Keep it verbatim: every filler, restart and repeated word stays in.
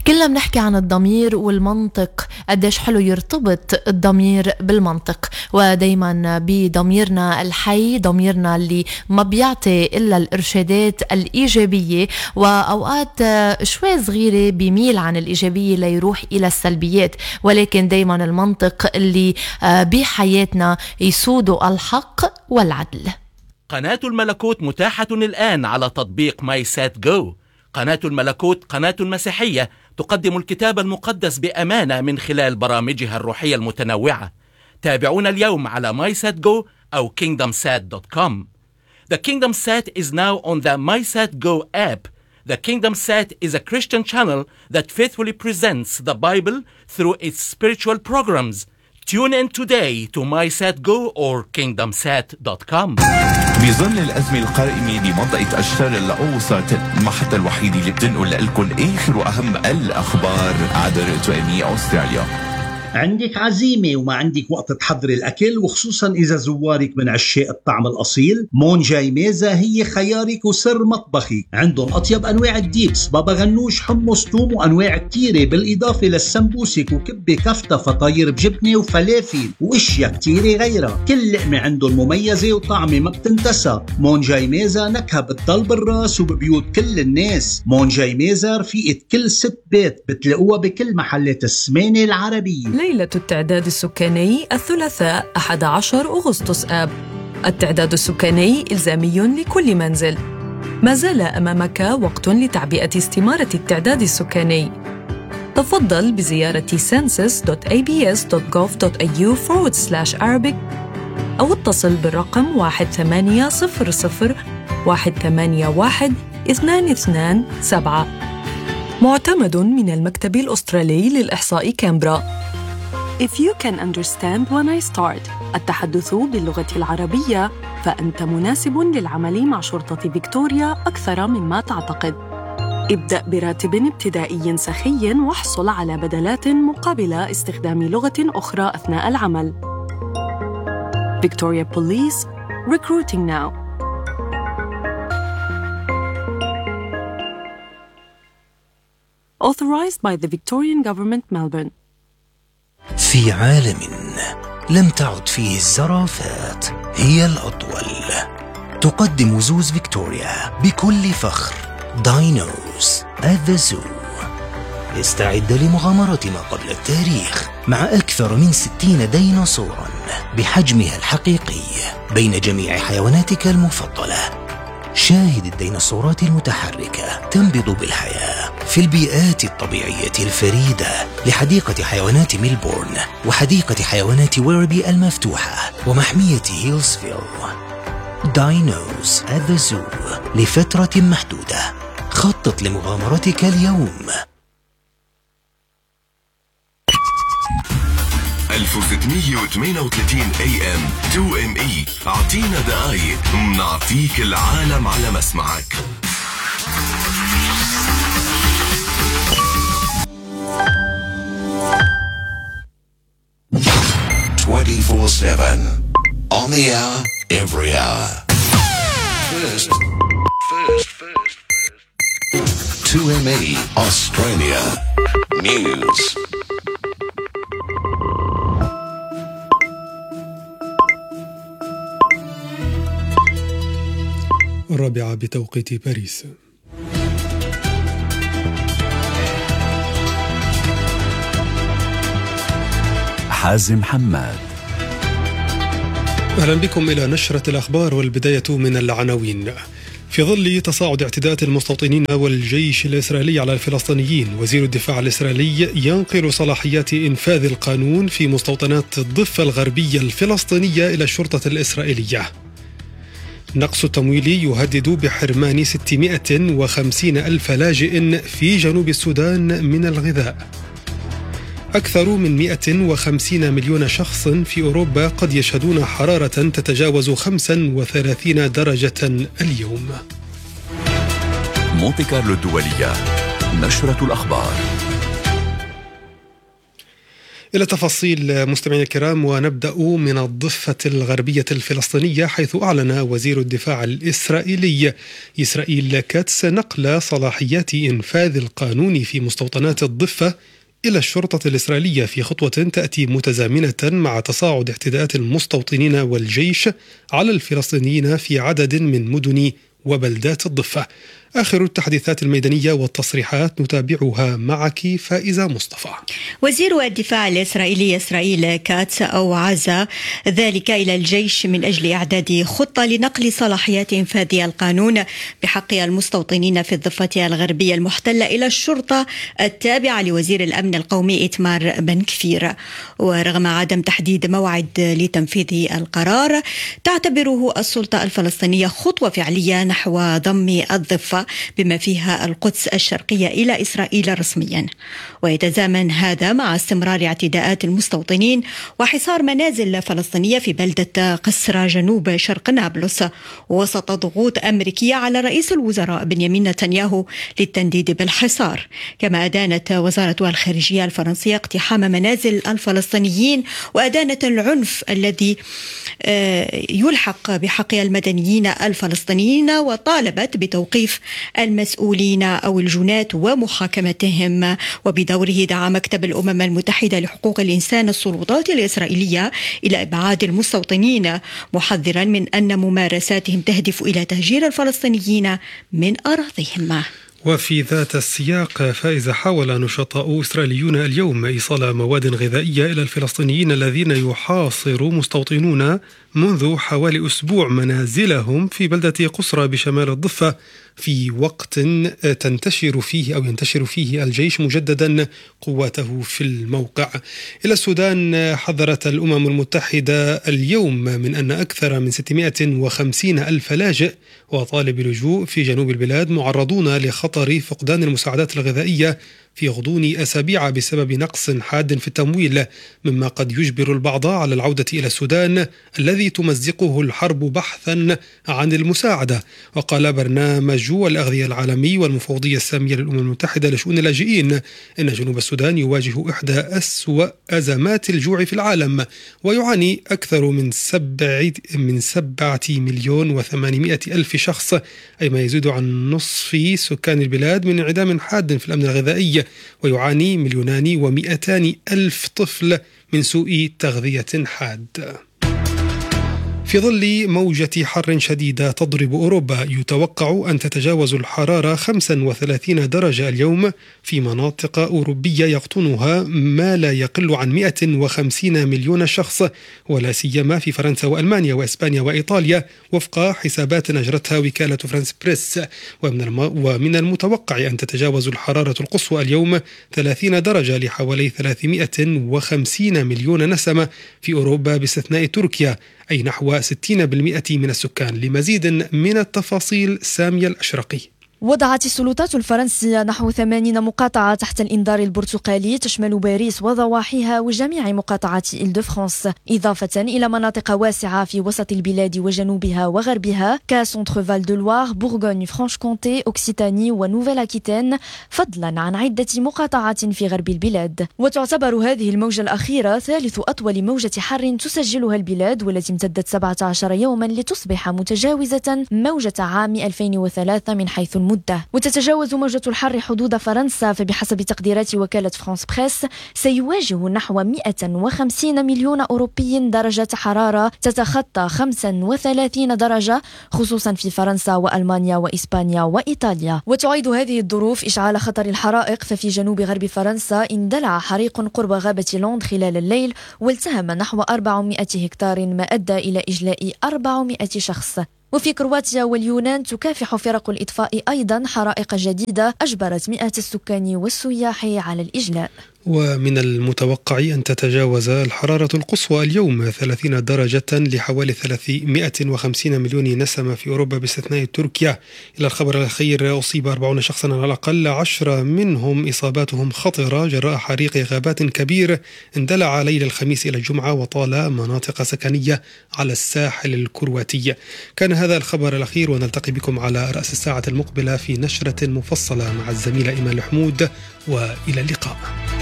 كلنا بنحكي عن الضمير والمنطق، قديش حلو يرتبط الضمير بالمنطق، ودايما بضميرنا الحي، ضميرنا اللي ما بيعطي إلا الإرشادات الإيجابية، وأوقات شوي صغيرة بيميل عن الإيجابية ليروح إلى السلبيات، ولكن دايما المنطق اللي بحياتنا يسود الحق والعدل. قناة الملكوت متاحة الآن على تطبيق ماي سات جو. قناة الملكوت قناة مسيحية تقدم الكتاب المقدس بأمانة من خلال برامجها الروحية المتنوعة. تابعونا اليوم على ماي سات جو أو كينغدم سات دوت كوم. The KingdomSat is now on the MySatGo app. The KingdomSat is a Christian channel that faithfully presents the Bible through its spiritual programs. Tune in today to MySatGo or كينغدم سات دوت كوم. بظل الأزمة القائمة بمنطقة الشرق الأوسط، المحطة الوحيدة اللي بتنقل لكم آخر وأهم الأخبار عبر توامي أستراليا. عندك عزيمة وما عندك وقت تحضري الأكل، وخصوصا إذا زوارك من عشاق الطعم الأصيل، مون جاي ميزة هي خيارك وسر مطبخك. عندهم أطيب أنواع الديبس، بابا غنوش، حمص، توم، وأنواع كتيرة، بالإضافة للسمبوسك وكبة كفتة، فطاير بجبنة وفلافل وإشياء كتيرة غيرها. كل لقمة عندهم مميزة وطعمة ما بتنتسى. مون جاي ميزة نكهة بتضل بالراس وببيوت كل الناس. مون جاي ميزة رفيقة كل ست بيت، بتلاقوها بكل محلات السمانة العربية. ليلة التعداد السكاني الثلاثاء أحد عشر أغسطس آب. التعداد السكاني إلزامي لكل منزل. ما زال أمامك وقت لتعبئة استمارة التعداد السكاني. تفضل بزيارة census دوت a b s دوت gov دوت a u forward slash arabic أو اتصل بالرقم واحد ثمانية صفر صفر واحد ثمانية واحد اثنان اثنان سبعة. معتمد من المكتب الأسترالي للإحصاء كامبرا. If you can understand when I start التحدث باللغة العربية، فأنت مناسب للعمل مع شرطة فيكتوريا أكثر مما تعتقد. ابدأ براتب ابتدائي سخي واحصل على بدلات مقابل استخدام لغة أخرى أثناء العمل. Victoria Police, recruiting now. Authorized by the Victorian Government, Melbourne. في عالم لم تعد فيه الزرافات هي الأطول، تقدم زوز فيكتوريا بكل فخر داينوز at the Zoo. استعد لمغامرة ما قبل التاريخ مع أكثر من ستين ديناصوراً بحجمها الحقيقي بين جميع حيواناتك المفضلة. شاهد الديناصورات المتحركة تنبض بالحياة في البيئات الطبيعية الفريدة لحديقة حيوانات ميلبورن وحديقة حيوانات ويربي المفتوحة ومحمية هيلزفيل. داينوز at the Zoo لفترة محدودة. خطط لمغامرتك اليوم. ألف وستمية وثمانية وثلاثين إيه إم تو إم إي. أعطينا دقايق نعطيك العالم على مسمعك. twenty-four seven on the hour, every hour. First, first, first, first. two M E Australia News. الرابعة بتوقيت باريس. حازم حماد. أهلا بكم إلى نشرة الأخبار، والبداية من العناوين. في ظل تصاعد اعتداءات المستوطنين والجيش الإسرائيلي على الفلسطينيين، وزير الدفاع الإسرائيلي ينقل صلاحيات إنفاذ القانون في مستوطنات الضفة الغربية الفلسطينية إلى الشرطة الإسرائيلية. نقص التمويل يهدد بحرمان ستمائة وخمسين ألف لاجئ في جنوب السودان من الغذاء. أكثر من مائة وخمسين مليون شخص في أوروبا قد يشهدون حرارة تتجاوز خمسة وثلاثين درجة اليوم. مونتي كارلو الدولية، نشرة الأخبار. إلى تفاصيل مستمعينا الكرام، ونبدأ من الضفة الغربية الفلسطينية، حيث أعلن وزير الدفاع الإسرائيلي إسرائيل كاتس نقل صلاحيات إنفاذ القانون في مستوطنات الضفة إلى الشرطة الإسرائيلية في خطوة تأتي متزامنة مع تصاعد اعتداءات المستوطنين والجيش على الفلسطينيين في عدد من مدن وبلدات الضفة. آخر التحديثات الميدانية والتصريحات نتابعها معك فائزة مصطفى. وزير الدفاع الإسرائيلي إسرائيل كاتس أوعز ذلك إلى الجيش من أجل إعداد خطة لنقل صلاحيات إنفاذ القانون بحق المستوطنين في الضفة الغربية المحتلة إلى الشرطة التابعة لوزير الأمن القومي إيتمار بن كفير. ورغم عدم تحديد موعد لتنفيذ القرار، تعتبره السلطة الفلسطينية خطوة فعلية نحو ضم الضفة بما فيها القدس الشرقية إلى إسرائيل رسميا. ويتزامن هذا مع استمرار اعتداءات المستوطنين وحصار منازل فلسطينية في بلدة قسرة جنوب شرق نابلس، وسط ضغوط أمريكية على رئيس الوزراء بنيامين نتنياهو للتنديد بالحصار. كما أدانت وزارة الخارجية الفرنسية اقتحام منازل الفلسطينيين وأدانت العنف الذي يلحق بحق المدنيين الفلسطينيين، وطالبت بتوقيف المسؤولين أو الجنات ومحاكمتهم. وبدوره دعا مكتب الأمم المتحدة لحقوق الإنسان السلطات الإسرائيلية إلى إبعاد المستوطنين، محذرا من أن ممارساتهم تهدف إلى تهجير الفلسطينيين من أراضيهم. وفي ذات السياق فائزة، حاول نشطاء إسرائيليون اليوم إيصال مواد غذائية إلى الفلسطينيين الذين يحاصر مستوطنون منذ حوالي أسبوع منازلهم في بلدة قسرة بشمال الضفة، في وقت تنتشر فيه أو ينتشر فيه الجيش مجددا قواته في الموقع. إلى السودان، حذرت الأمم المتحدة اليوم من أن أكثر من ستمائة وخمسين ألف لاجئ وطالب لجوء في جنوب البلاد معرضون لخطر فقدان المساعدات الغذائية في غضون أسابيع بسبب نقص حاد في التمويل، مما قد يجبر البعض على العودة إلى السودان الذي تمزقه الحرب بحثا عن المساعدة. وقال برنامج الأغذية العالمي والمفوضية السامية للأمم المتحدة لشؤون اللاجئين إن جنوب السودان يواجه إحدى أسوأ أزمات الجوع في العالم، ويعاني أكثر من سبعة من سبعة مليون وثمانمائة ألف شخص، أي ما يزيد عن نصف سكان البلاد، من انعدام حاد في الأمن الغذائي، ويعاني مليونان ومئتان ألف طفل من سوء تغذية حاد. في ظل موجة حر شديدة تضرب أوروبا، يتوقع أن تتجاوز الحرارة خمسة وثلاثين درجة اليوم في مناطق أوروبية يقطنها ما لا يقل عن مئة وخمسين مليون شخص، ولا سيما في فرنسا وألمانيا وإسبانيا وإيطاليا، وفق حسابات أجرتها وكالة فرانس بريس. ومن المتوقع أن تتجاوز الحرارة القصوى اليوم ثلاثين درجة لحوالي ثلاثمائة وخمسين مليون نسمة في أوروبا باستثناء تركيا، أي نحو ستين بالمئة من السكان. لمزيد من التفاصيل سامية الأشرقي. وضعت السلطات الفرنسية نحو ثمانين مقاطعة تحت الإنذار البرتقالي تشمل باريس وضواحيها وجميع مقاطعات إل دو فرانس، إضافة إلى مناطق واسعة في وسط البلاد وجنوبها وغربها كسونتر فال دو لوار، بورغوني، فرانش كونتي، أوكسيتاني ونوفيل أكيتين، فضلا عن عدة مقاطعات في غرب البلاد. وتعتبر هذه الموجة الأخيرة ثالث أطول موجة حر تسجلها البلاد، والتي امتدت سبعة عشر يوما لتصبح متجاوزة موجة عام ألفين وثلاثة من حيث المدة. وتتجاوز موجة الحر حدود فرنسا، فبحسب تقديرات وكالة فرانس بريس سيواجه نحو مئة وخمسين مليون أوروبي درجة حرارة تتخطى خمسة وثلاثين درجة، خصوصا في فرنسا وألمانيا وإسبانيا وإيطاليا. وتعيد هذه الظروف إشعال خطر الحرائق، ففي جنوب غرب فرنسا اندلع حريق قرب غابة لوند خلال الليل والتهم نحو أربعمائة هكتار، ما أدى إلى إجلاء أربعمائة شخص. وفي كرواتيا واليونان تكافح فرق الإطفاء أيضا حرائق جديدة أجبرت مئات السكان والسياح على الإجلاء. ومن المتوقع أن تتجاوز الحرارة القصوى اليوم ثلاثين درجة لحوالي ثلاثمائة وخمسين مليون نسمة في أوروبا باستثناء تركيا. إلى الخبر الأخير، أصيب أربعين شخصا على الأقل، عشرة منهم إصاباتهم خطرة جراء حريق غابات كبير اندلع ليلة الخميس إلى الجمعة وطال مناطق سكنية على الساحل الكرواتي. كان هذا الخبر الأخير، ونلتقي بكم على رأس الساعة المقبلة في نشرة مفصلة مع الزميلة إيمان الحمود، وإلى اللقاء.